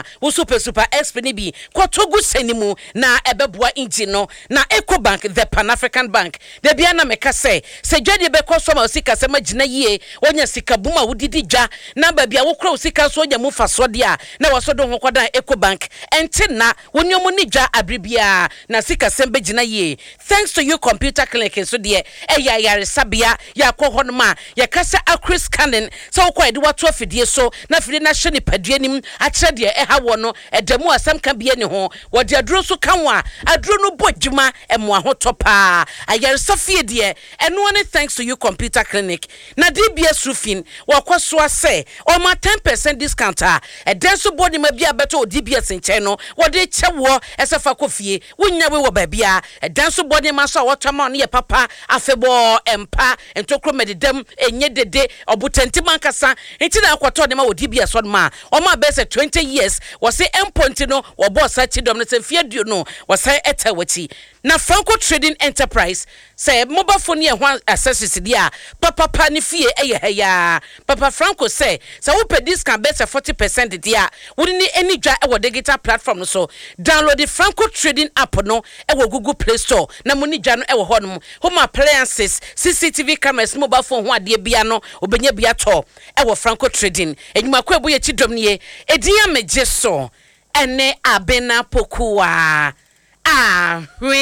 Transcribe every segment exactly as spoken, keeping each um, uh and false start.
wo super super exp ni bi kotogu senimu na ebeboa engine no na EcoBank the Pan African Bank de bia na meka se se dwade be koso ma sika se magina yie wonya sika buma wodidi dwa na ba bia wo kro sika so nya mu faso de a na wasodo ho kodan EcoBank enti na wonyomu ni dwa abribia na sika se begina yie thanks to you computer clinic so de eya yare sabia ya kɔ ma ya kasa accurate scanning so ko ede wato afidie so na afidie na hye ni padua nim a kire de e ha wo no edemu asam ka bia ni ho wo de aduro so kan wa aduro no bodwuma emo ahotopa ayare safie de eno ne thanks to you computer clinic na D B S roofing wo kwaso ase o ma ten percent discount a eden so body ma bia beto D B S nche no wo de chewo esefa kofie wonya we wo ba bia eden so body ma so wo twama no ye papa afebo empa entokro medidem enye dede obutenti mankasa enti na akwato de ma wo D B S on ma o ma be say twenty years wo say emponti no wo boss achidom no say fieduo no wo say etawati na Franco Trading Enterprise say mobile phone ye ho accessories dia papa pa ni fie eye heya papa Franco say say wo pe discount be say forty percent dia wo ni any dwa e wo digital platform no so download the Franco Trading app no e wo Google Play Store na mo ni dwa no e wo honom home appliances C C T V cameras mobile phone ho ade bia no obenya bia to e wo Franco Trading enyuma ko eboye chidom nie ediya meje so ene abena pokuwa ah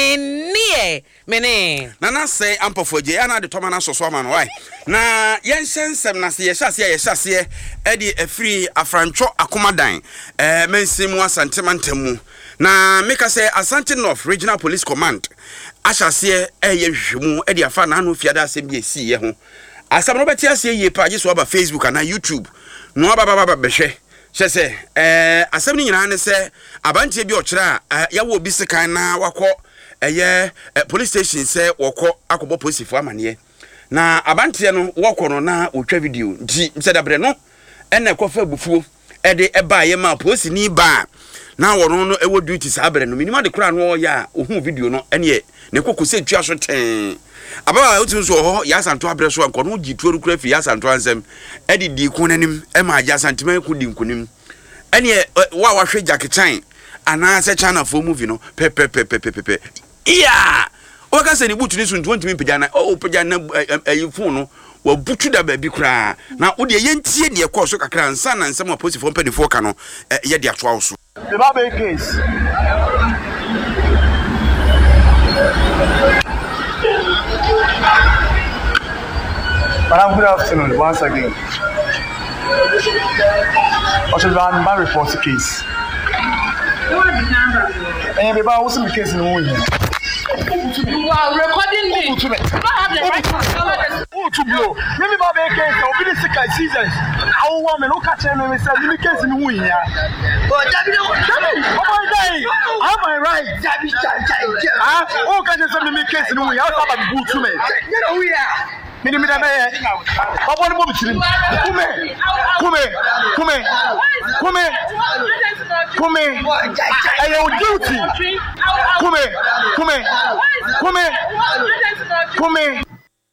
wenie mene nana say ampofoje ana de tomana soso ama no why na yenhensem na se yehase yehase e de afri afrancho akomadan eh mensimu asantemantamu na meka say Asante North Regional Police Command ashase eye hwemu e de afa na no fiada asem bi esi ye ho asam no beti ase ye page so aba Facebook na YouTube no aba baba behwe Chese, eh, asem ni nyina ne se abantie bi okira ya wo bi sekan na wakọ eye police station se wokọ akobo police fo amane na abantie no wokọ no na otwa video nti se dabre no ene kofa bufuo e de eba ye ma police ni ba na wono no ewo duty sa abre no minima de kura no ya ohun video no ene ne kokose twa so ten aba otu so ho ya santo abre so anko no gituo kura fi ya santo ansem edi di kunanim e ma ja santime ku di nkunim ene wa wa hwe jaketan ana se channel for movie no pe pe pe pe pe pe iya o ka se ni butu ni so ntumi pagya na o pagya na ayi phone no wa butu da ba bi kura na wo de yentie ne ekọ so kakra nsa na nsem aposi for mpani for ka no ye de ato awo so the Baba case. Madam, good afternoon once again. What is the number report case? What is the number? And the Baba was in the case in the morning. You are recording me. Who to me? I have the right to Who to blow? Maybe Baba case, I'll be the sick as seasons. Our woman, look at him and say, you case in the morning. Oh, Jabby, am I right? Jabby, ah, oh, can you send me case in the morning? I'll have a boot to me. You know, we are. Mini mi da be obo ni mo bitiri kume kume kume kume kume ayo duty kume kume kume kume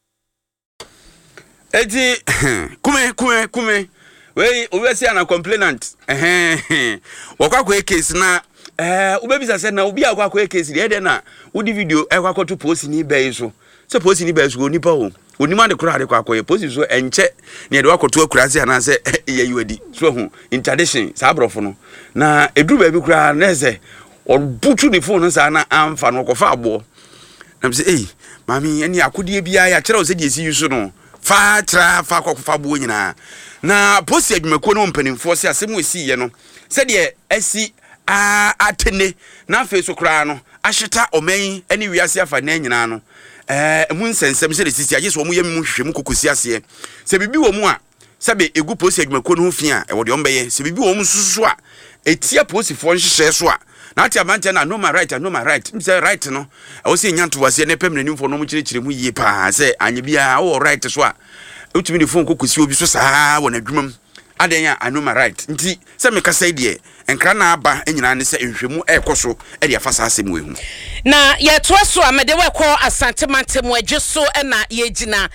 eti kume kume kume we we say an complainant eh wakwa case na eh ubebisa say na obi akwa case de de na udi video ekwa to post ni be so so post ni be so onipa o onima de kura de kwa koye post so enche ne de wakoto akurase ana se ye yiwadi so hu interdiction sa abrofo no na eduru ba bi kura na se obutu ni phone sa na amfa no kofa abo na se eh mami eni akodie bia ya kire o se de esi yusu no fa tra fa kofa abo nyina na post adwumako no mpanimfo se asem esi ye no se de esi a atene na fe so kura no ahyeta omen eni wiase afa na nyina no eh mun sensem se de sisi age so mu yam mu hwehwem kokosi ase se bibi wo mu a se be egu posi adwumako no fi a e wo de ombeye se bibi wo mu susu a etia posi fo nhyehyɛ so a na ati amante na no my right no my right say right no e wo se nyanto wase ne pem nanim fo no mu kyerɛkyerɛ mu yie pa se anye bia wo right so a utumi de fo kokosi obi so saa wo na adwumam aden a no my right nti se me kasa de enkra na aba enyina ne se nhwemu ekoso e de afasa asem wehu na ye to so amede we ko Asante Mantemu agye so na ye gina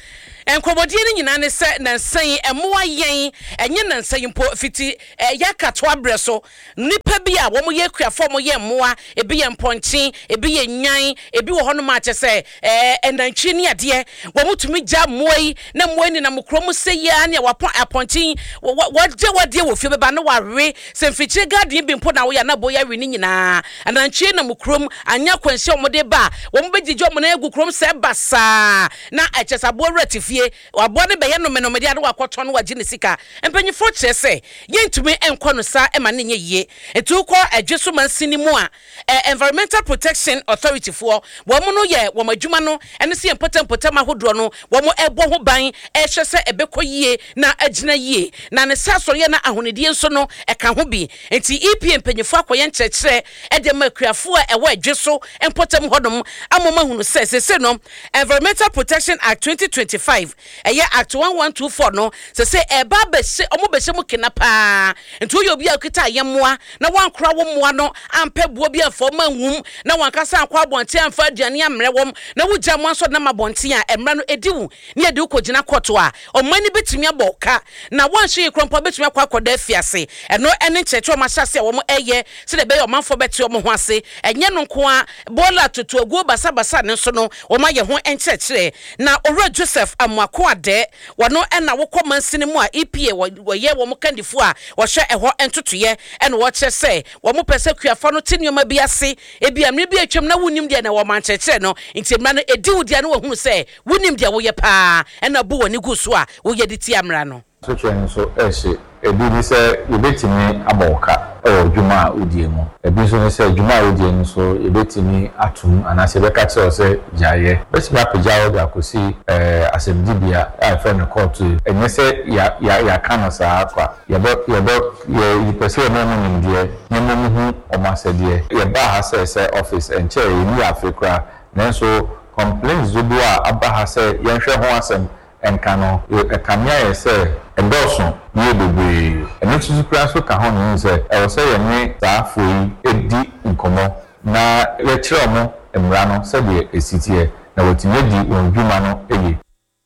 enkobodie ni nyina ne se na nsan emoa yen enye na nsan mpo fiti yakato abre so nipa bi a wo mo ye kuafo mo ye moa ebi ye mponchi ebi ye nyan ebi wo hono ma che se eh enantwi ne ade wo mutumi gya moa yi na moa ni na mokrom se ya ne wapon aponchi wode wode wo fie beba no wawe se mfichire garden bi mpo na wo ya na boya wi ni nyina enantwi na mokrom anya kwansi o mo de ba wo mo begigyo mo na egu krom se basa na echesabo ratifie wabo ne be ye no me no me de ade wakoto no wagi ne sika empanyifo kire se yentumi enko no sa e ma ne nye yie etu ko adweso mansini mu a environmental protection authority for wo mo no ye wo madwuma no ene se empotem potem ahodo no wo mo ebo ho ban e hwe se ebekọ yie na agina yie na ne sa so ye na ahonedie nso no e ka ho bi enti E P empanyifo akoye nkyekere e de makuafo a ewo adweso empotem hodom amoma hunu se se se no Environmental Protection Act twenty twenty-five eye Act eleven twenty-four no se se e ba be se omo be se mu kena pa enti oyo bi akita yemoa na wankora wo moa no ampe buo bi afo manwum na wankasa akwa abonte amfa aduane amre wom na wugya mo anso na mabonte a emra no ediwu ne edi ukogina koto a omani betumi aboka na wanhye krompo betumi akwa akoda afiase eno ene cheche ma hyase a wo mo eye se de be yo manfo bete omo ho ase enye no nko a bola tutu aguo basa basa ne so no wo ma ye ho enchechere na Owura Joseph Amuako ade wono ena wo komansini mu a E P A wo ye wo mo kandifo a wo hwe eho entotoye ene wo che se wo mo pese kuafa no tinoma bi ase ebi amre bi atwam na wonim de na wo manchechere no ntimra no edi wudi na wo hunu se wonim de wo ye pa ena bu woni guso a wo ye de ti amra no so chen so ehye ebi ni se yebetimi aboka o dwuma odie mu ebi so ni se dwuma odie mu so yebetimi atum anase beka che o se jaye besi ba peja o da kosi eh asembibia a fe no court enye se ya ya ya kana sa akwa yebo yebo ye yipese no no ndie nyemo mu o masede ye ba ha se se office enche ni Africa nenso complaints do a aba ha se yenhwe ho asem enkano ekamia ye se endoso ni bebre eno tutu kra so ka ho ni se e wo se ye ni ta foi edi nkomo na le kire mo emra no se de esitie na wotime di wondwuma no eye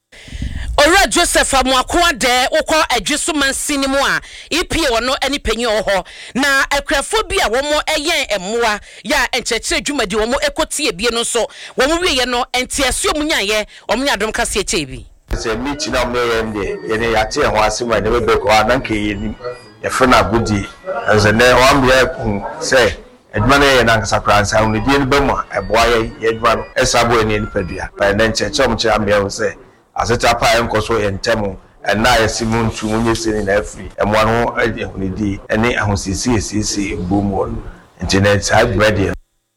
Owura Joseph Amuako ade wokọ adweso mansini mu a E P A wono ani panyi oho na akrafo bi a wo mo eyen emmoa ya enchekere dwumadi wo mo ekotie bie no so wo mo wiye no entiaso mu nyaye o mo nyadom kase eche bi se meet na me yende yene yate ho asema ne be ko ananke yeni e fena gudi anze ne wan bia ku se eduma ne yena nkasa kransa unu die ne be mu e boa ye eduma no esabo ene ni padua pa ne ncheche mo che ambe se aseta pa enkoso entemu ena yesimu ntu munye sini na afri emwa no ehunidi ene ahosisi esisi bomu internet hybrid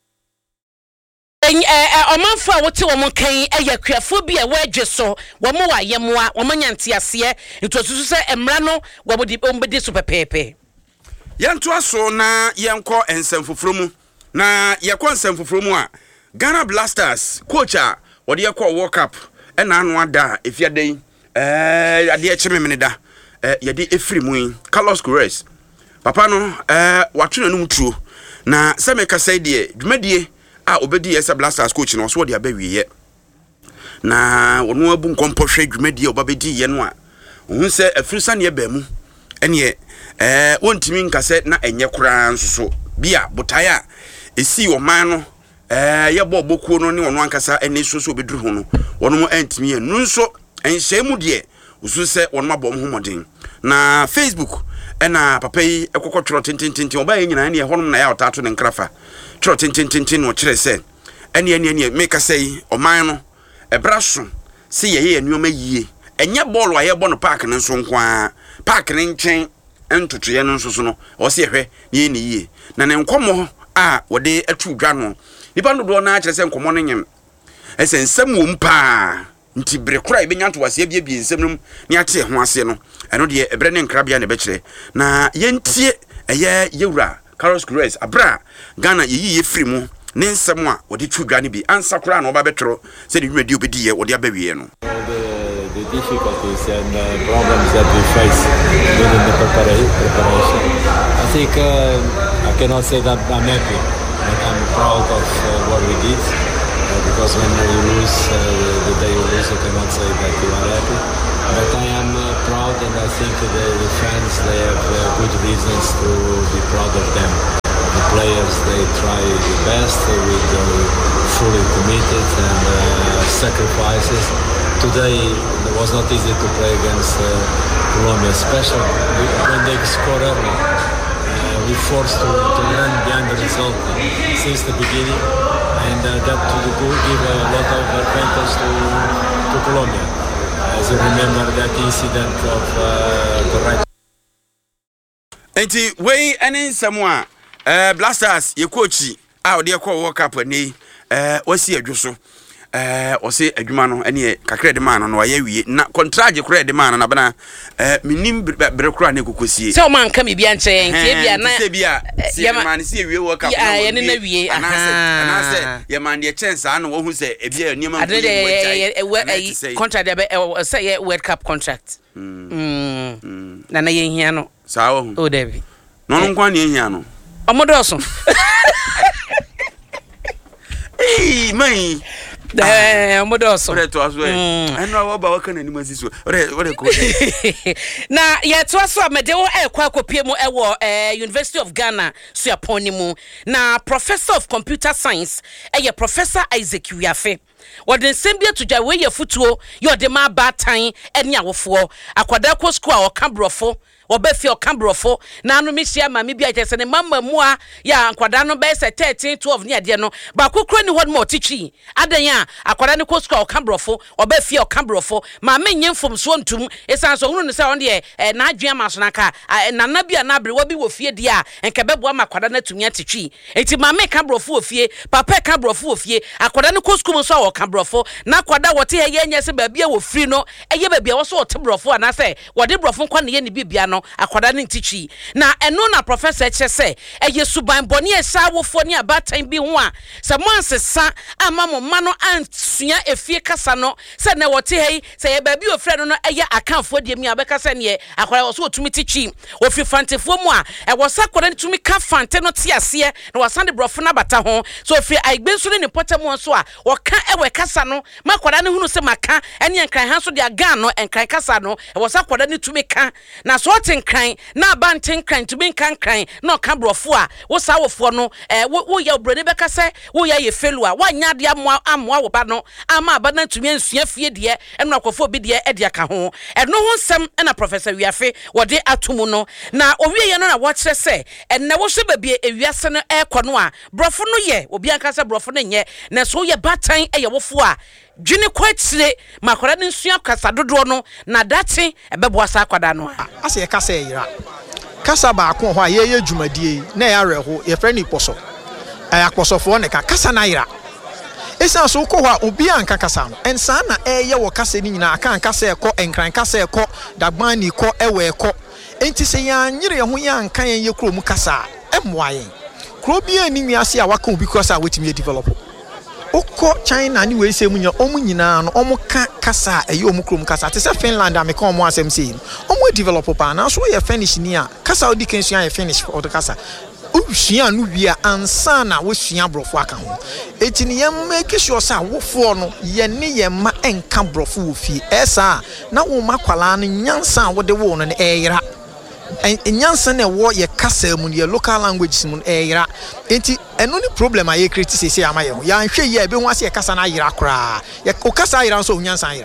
eh omanfo a wote wo mo kan eye kuafo bi a wadwe so wo mo wa yemoa wo manyante ase ntosusu se emra no wo bodi ombedi so pepepe yanto aso na yenko ensemfoforo mu na yekọ ensemfoforo mu a Ghana Blasters coach a wode yekọ World Cup ena anu ada efiade eh ade echememene da eh yede efiri mu Carlos Queiroz papa no eh watwe nanum tuo na se meka sai de dwumadie a obedi esa Blasters coach no so de abawiye na wono abu nkompohwe dwumadie obabedi ye no a ohun se afirisa ne ba mu ene eh wontimi nkase na enye kura nsoso bia botaya esi oman no eh ye bo bokuo no ne wono ankasa ene soso obeduru ho no wono mo antimi enu nso enhyemu de usu se wono mabom ho modin na Facebook ena papa yi ekokọ tworo tintintin oba ye nyina ne honom na ya otato ne nkrafa tworo tintintin no kire se ene ene ene make say oman no ebraso se ye ye enuoma yie enye ball wa ye bo no park ne nso nkwa park ne nchen entoto ye no nso so no o se hwe ye ne yie na ne nkomo a wode atu dwa no nipa ndo do na kire se nkomo no nyem ese nsem wo mpa nti bre kura ibe nyanto wase bia bia nsem num ne ate ho ase no eno de ebre ne nkrabia ne be kire na yentie eye yewura Carlos Queiroz abra Ghana yeyi ye firi mu ne nsem a wode twudwa ne bi ansa kura na oba betro se de dwumadi obedi ye wode abawie no the difficulties and uh, problems that we face during the preparation. I think uh, I cannot say that I'm happy, but I'm proud of uh, what we did. uh, because when you lose, uh, the day you lose, you cannot say that you are happy. But I am uh, proud, and I think the, the fans, they have uh, good reasons to be proud of them. The players, they try the best uh, with uh, fully committed and uh, sacrifices. Today it was not easy to play against uh, Colombia, especially when they score early. Uh, we forced to, to run behind the result since the beginning, and uh, that to give a lot of advantage to, to Colombia. As you remember that incident of uh, the right. Enti we any someone uh Blasters ye coachi a de call World Cup ni eh wasi adwo eh o se adwuma no ene kakra de man no waye wie na contract kra de man na bana eh minim bre kra na kokosie so man ka me bia nche nke bia na se bia se man se wie World Cup ya ye na wie ana se ye man de chance ana wo hu se e bia niam am contract de say ye World Cup contract mm na na ye hia no sa wo o David no no kwa na ye hia no omodoso eh mai Eh, modoso. Ore to aso eh. Eno wo ba waka na ni masiso. Ore ore ko. Na ye to aso amede wo ekwa akopie mu ewo eh University of Ghana so yaponi mu. Na Professor of Computer Science eh Professor Isaac Wiafe. Wodin sembia to ja we ye futuo ye de ma batan ene awofo. Akwada ko school a okabrofo. Obefi okambrofo na anu mi hia ma mi bia tese ne mama mu a ya ankwada no be se thirteen twelve ne ade no ba kokro ni hod mo tichi adan ya akwada ne ko school okambrofo obefi okambrofo ma menye mfom so ntum esan so hunu ne se on de na adwea ma so naka na na bia na abre wo bi wo fie dia enka bebo ma akwada na tumi atichi enti ma me kambrofo ofie papa kambrofo ofie akwada ne ko school so okambrofo na akwada wote ye yenye se ba bia wo free no eye ba bia wo so otebrofo ana se wode brofo kwa ne ye ne bibia no akwada ne ntichi na eno na professor chese eye suban bone e sawofo ne abatan bi ho a se mo ansesa ama mo ma no ansua efie kasa no se na wote hei se ye ba bi ofre no no eye akanfo de mi abeka se ne akwada wo so otumi tichi ofi fantefo mu a e wo sa akwada tumi ka fante no te ase na wasande brofo na bata ho so ofi aigbensu ne potamu so a wo ka ewe kasa no ma akwada ne hunu se maka ene enkran ha so de aga no enkran kasa no e wo sa akwada ne tumi ka na so nkran na banten kran to bin kan kran na ka brofo a wo sa wofo no eh wo ya obrone beka se wo ya ye felu a wanya de amwa amwa wo ba no ama ba na tumi ansua fie de eno akofo bi de e de aka ho eno ho nsem na Professor Wiafe wo de atomu no na owie ye no na wo kire se enne wo hye babie ewiase no e kɔ no a brofo no ye obi anka se brofo no nye na so ye batan e ye wofo a Juni kwetire makwada ne nsua kasa dodo no na date ebebo asa akwada no ase kasa yira kasa ba ko ho a ye ye dwumadie na ya reho ye frɛ ni poso ay akposofo ne ka kasa na yira esa so ko ho a obi anka kasa no ensa na eye wo kasa ni nyina aka anka se ekɔ enkran kasa ekɔ dagban ni kɔ ewe ekɔ enti se ya nyire ho ya anka ye kuro mu kasa emwa yen kuro bia ni wiase a waka obi kasa wetimi develop Oko China ni we se munya omu nyina no omu ka kasa eyi omu krom kasa te se Finland ameka omu asem sei omu develop pa na so ye finish ni a kasa odi kensu ye finish o de kasa usuan no wi a ansa na wo suan brofo aka ho eti ni ye make sure sa wo fo no ye ne ye ma enka brofo wo fi esa na wo makwala no nyansa wo de wo no ne eyira enyansa na wo ye kasa mu ye local languages mu eyira enti eno ni problem a ye create sese ama ye ho ya nhwe ye be ho ase ye kasa na ayira kora ye o kasa ayira so onyansa ayira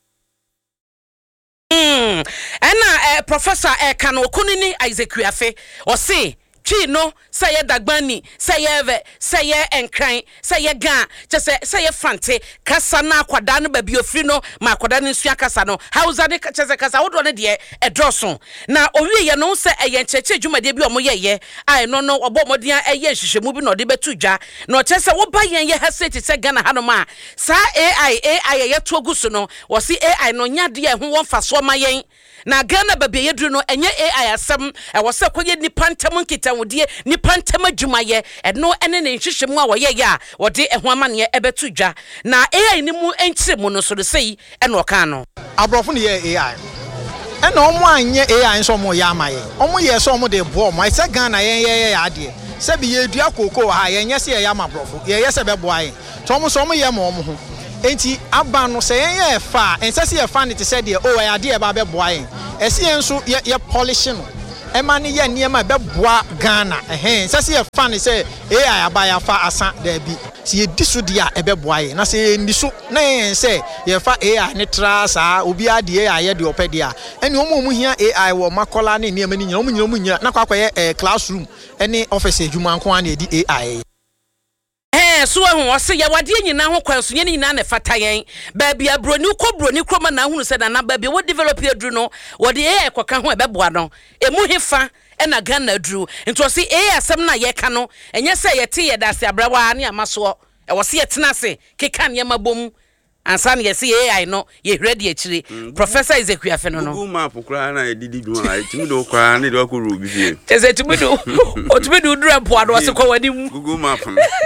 mm ena eh, Professor eh, Kano Kunini Isaac Wiafe o se Chi no say ye dagbani say ye ve say ye enkran say ye gan just say say ye fante kasa na akwada no ba bi ofri no ma akwada no nsua kasa no hausa ne chese kasa wodo ne de e droso na owie ye no say eye ncheche dwumade bi omo ye ye ai no no obo modia eye hyehyemu bi no de betu dwa no chese wo ba yen ye hesete say Ghana ha no ma sa ai ai ye to guso no wo si ai no nya de ho won fa so ma yen na Ghana babie yedru no enye ai asem e wo se koye nipa ntam nkita wodie nipa ntam adwumaye eno ene ne hyehyemu a wo ye ya wode eho amane ebetu dwa na ai ni mu enkyire mu no so de sei ene oka no abrofo ne ye ai ena omo anye ai nso mo ya amaye omo ye so omo de bo omo ise Ghana yen ye ye ade sɛ bi yɛ dua koko ha yɛn nyɛ sɛ yɛ amabrɔfo yɛ yɛ sɛ bɛboa yɛn tɔm so ɔmo yɛ ma ɔmo ho enti aba no sɛ yɛn yɛ fa ɛnsɛ sɛ yɛ fa ne te sɛ deɛ o ɛyɛ adeɛ ɛba bɛboa yɛn ɛsi yɛn nso yɛ yɛ polish no ɛma ne yɛ nneɛma bɛboa Ghana ɛhɛn ɛnsɛ sɛ yɛ fa ne sɛ A I aba yɛ fa asa daabi si yɛ di so deɛ a ɛbɛboa yɛn na sɛ yɛ ndi so na yɛn sɛ yɛ fa A I ne tra saa obi adeɛ A I yɛ deɛ ɔpɛ deɛ a ɛne ɔmo ɔmo hia A I wɔ makola ne nneɛma ne nyina ɔmo nyina ɔmo nyina na kɔ akɔyɛ ɛɛ classroom ɛne office adwuma nko a na yɛdi A I eh so ehun ose ya wade nyina ho kwanso nye nyina na fata yen ba bia broni ko broni kroma na hunu se na na ba bia wo develop adru no wo de eh koka ho ebeboa no emu hefa na Ghana adru nti ose eh asem na ye ka no enye se ye te ye dase abrawa ne amaso e wo se ye tena se keka ne mabom ansa na ye se A I no ye ready akire Professor Ezekiel Afeno no Google map kura na edidi dwuma etimi do kura ne do akuru obi fie ezetimi do otimi do dura po ado se kwa wani mu Google map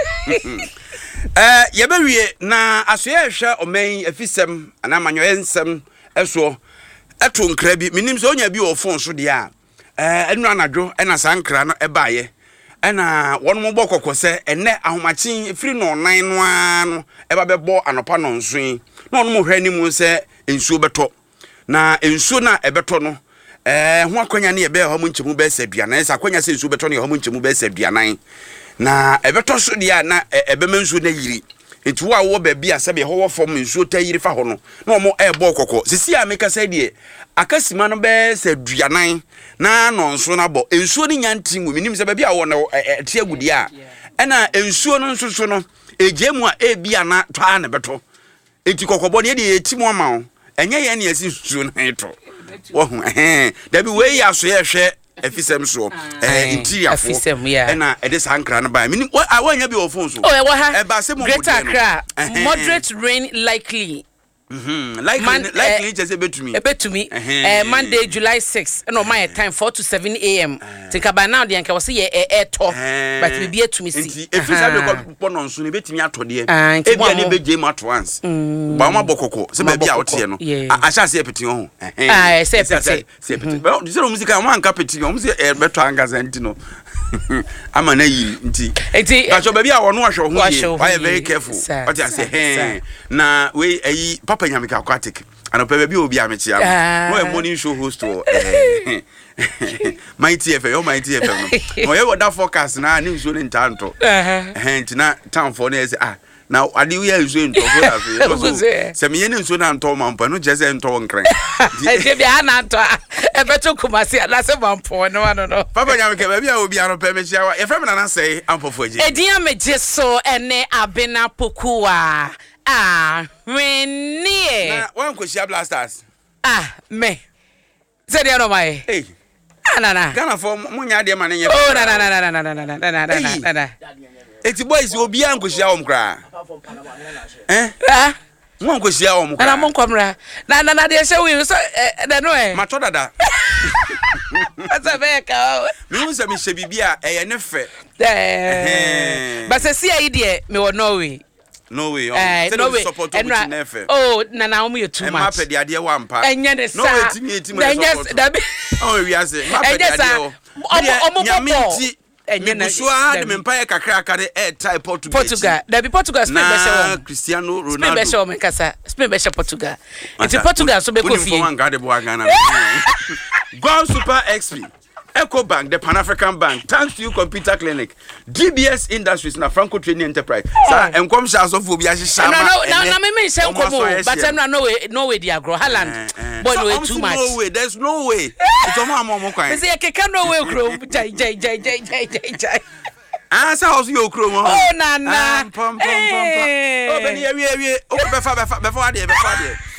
eh ye bewie na asoye hwe omen afisem ana manyoye nsem eso eto nkra bi minim se onya bi o phone so de a eh enu anadwo ena sankra no ebaaye ena won mo bokoko se ene ahomachi firi no nan no ano eba bebo anopa no nso na won mo hwe ni mu se ensuo beto na ensuo na ebeto no eh ho akwanya ne ebe ho mo nchemu be saduanan esa akwanya se ensuo beto ne ho mo nchemu be saduanan na ebeto so dia na ebema nsuo na yiri etu wa wo ba bia se be ho wo fom nsuo ta yiri fa ho no na mo ebo kokko sisi a meka se die akasima no be saduanan na no nso na bo ensuo ni nyanti mu minim se ba bia wo na tie agudi a ena ensuo no nso so no ejemu a e bia na twa na beto eti kokkobo ne de etimu ama wo enye ye ne asi nsuo na eto wo hu eh da bi we ya so ye hwe efisem so eh interior fo ena e de sankra na ba minim awanya bi wo phone so oh e wo ha e ba se mo Greater Accra moderate rain likely Mhm like like you just betumi betumi eh Monday July sixth no my time four to seven a m think about now the anka was say e to but we be etumi si if you say be ko no nso ne betumi atode e bia ne be game at once ba ma bokoko se ba bia wote no a sha se peti ho ah se peti se peti but you say music am anka peti o say e beto angaza nti no ama na yi nti nti ba so ba bia wono ahwe ho ye why very careful what you say eh na we ayi papa nyamika aquatic and pe bi obi amechi am no e morning show host o eh my T F M my T F M no we weather forecast na ni nso ni ntanto eh ntina town for na say ah na ade we nso nto for afi so se me ni nso na nto mampa no je se nto nkran e bi ana nto e beto kumasi na se mampo no no no papa nyamika ba bi a obi aro pe mechi awa e frem na na say ampofo agi edin ameje so ene Abena Pokuwa ah Winnie na wan kwesi blasters ah me say dey no mai eh ah na na Ghana for munya de ma ne oh na na na na na na na na na na na eti boys obi an kwesi awom kra eh ah mo kwesi awom kra na mo nkomra na na na de she we so na no eh mato dada asa be ka mi unse mi shebibia e ye ne fe eh ba se si ayi de me wo Norway no way oh uh, say no no support to N- nefe oh na na omo you too e much ma pe de ade wa mpa enye de sa no way timi etimi support da bi oh we ase ma pe de ade o omo omo enye na so ade me mpa e kakra akade e type Portugal Portugal da bi Portugal Spain be show na Cristiano Ronaldo Spain be show me kasa Spain be show Portugal it's Portugal so be ko fie wan gade bo Ghana Go Super X P EcoBank, the Pan-African Bank, thanks to you Computer Clinic, D B S Industries, na Franco Training Enterprise. Sir, enkom sha so phobia shi shama. No no no me me say enkom but no no way no way dia grow Holland. Boy no too much. No way, there's no way. It's o ma mo kwan. Me say e keka no way grow jai jai jai jai jai jai. Ah, sa house you grow mo. Oh na na. Pom pom pom. Oh, beni ewie ewie. Oh, be fa be fa be fa de be fa de.